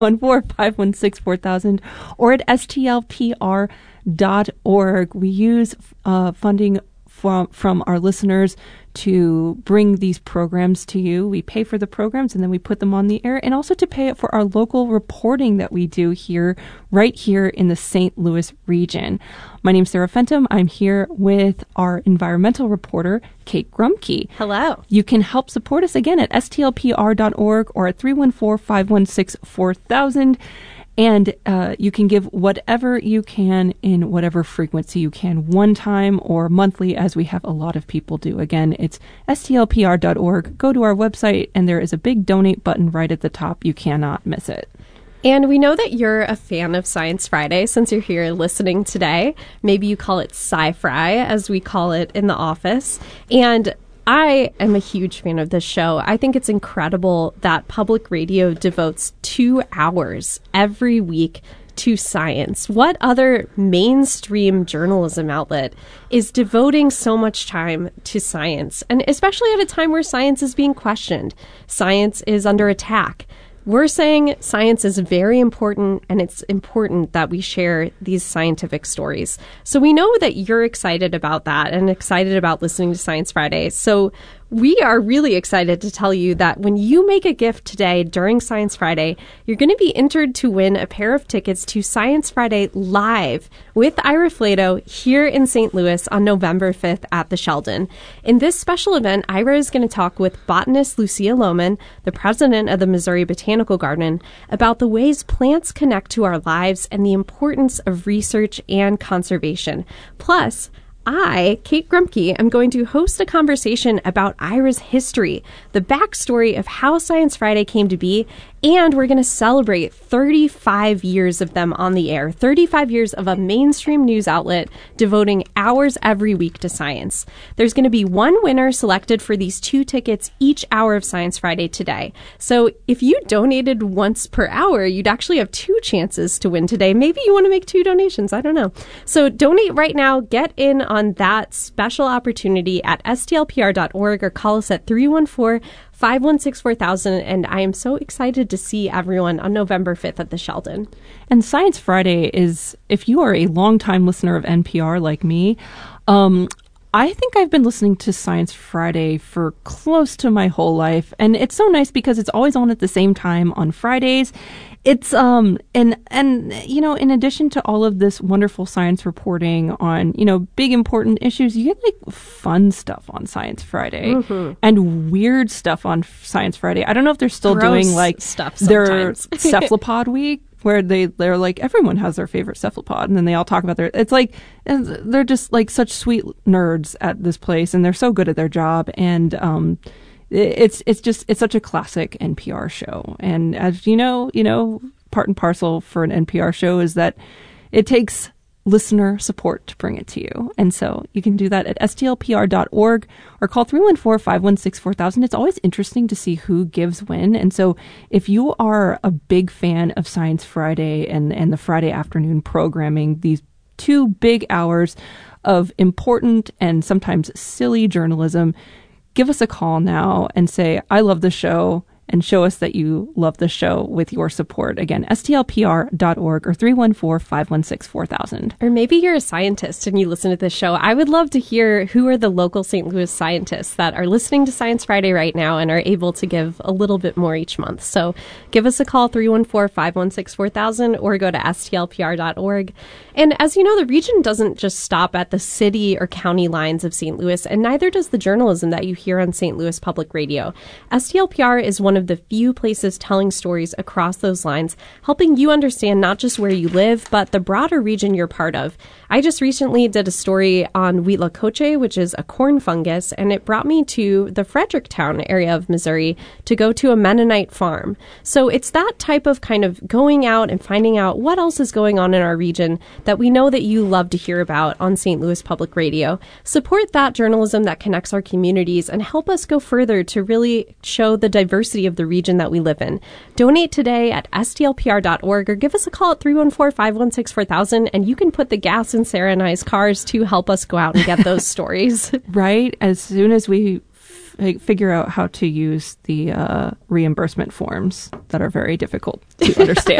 314-516-4000 or at stlpr.org. We use funding from our listeners to bring these programs to you. We pay for the programs and then we put them on the air, and also to pay it for our local reporting that we do here, right here in the St. Louis region. My name's Sarah Fenton. I'm here with our environmental reporter, Kate Grumke. Hello. You can help support us again at stlpr.org or at 314-516-4000. And you can give whatever you can in whatever frequency you can, one time or monthly, as we have a lot of people do. Again, it's stlpr.org. Go to our website, and there is a big donate button right at the top. You cannot miss it. And we know that you're a fan of Science Friday since you're here listening today. Maybe you call it Sci-Fri, as we call it in the office. And I am a huge fan of this show. I think it's incredible that public radio devotes 2 hours every week to science. What other mainstream journalism outlet is devoting so much time to science? And especially at a time where science is being questioned. Science is under attack. We're saying science is very important, and it's important that we share these scientific stories. So we know that you're excited about that and excited about listening to Science Friday. So we are really excited to tell you that when you make a gift today during Science Friday, you're going to be entered to win a pair of tickets to Science Friday live with Ira Flatow here in St. Louis on November 5th at the Sheldon. In this special event, Ira is going to talk with botanist Lucia Lohman, the president of the Missouri Botanical Garden, about the ways plants connect to our lives and the importance of research and conservation. Plus, I, Kate Grumke, am going to host a conversation about Ira's history, the backstory of how Science Friday came to be, and we're going to celebrate 35 years of them on the air, 35 years of a mainstream news outlet devoting hours every week to science. There's going to be one winner selected for these 2 tickets each hour of Science Friday today. So if you donated once per hour, you'd actually have 2 chances to win today. Maybe you want to make 2 donations. I don't know. So donate right now. Get in on that special opportunity at stlpr.org or call us at 314-516-4000, and I am so excited to see everyone on November 5th at the Sheldon. And Science Friday is, if you are a longtime listener of NPR like me, I think I've been listening to Science Friday for close to my whole life, and it's so nice because it's always on at the same time on Fridays. It's and you know, in addition to all of this wonderful science reporting on, you know, big important issues, you get like fun stuff on Science Friday and weird stuff on Science Friday. I don't know if they're still doing like stuff their sometimes. cephalopod week, where they're like, everyone has their favorite cephalopod, and then they all talk about it's like, they're just like such sweet nerds at this place, and they're so good at their job, and it's such a classic NPR show. And as you know, part and parcel for an NPR show is that it takes listener support to bring it to you. And so you can do that at stlpr.org or call 314-516-4000. It's always interesting to see who gives when. And so if you are a big fan of Science Friday and the Friday afternoon programming, these 2 big hours of important and sometimes silly journalism, give us a call now and say, I love the show, and show us that you love the show with your support. Again, stlpr.org or 314-516-4000. Or maybe you're a scientist and you listen to this show. I would love to hear who are the local St. Louis scientists that are listening to Science Friday right now and are able to give a little bit more each month. So give us a call, 314-516-4000, or go to stlpr.org. And as you know, the region doesn't just stop at the city or county lines of St. Louis, and neither does the journalism that you hear on St. Louis Public Radio. STLPR is one of the few places telling stories across those lines, helping you understand not just where you live, but the broader region you're part of. I just recently did a story on Huitlacoche, which is a corn fungus, and it brought me to the Fredericktown area of Missouri to go to a Mennonite farm. So it's that type of kind of going out and finding out what else is going on in our region that we know that you love to hear about on St. Louis Public Radio. Support that journalism that connects our communities and help us go further to really show the diversity of the region that we live in. Donate today at stlpr.org or give us a call at 314-516-4000, and you can put the gas in Sarah and I's cars to help us go out and get those stories. Right? As soon as we figure out how to use the reimbursement forms that are very difficult to understand.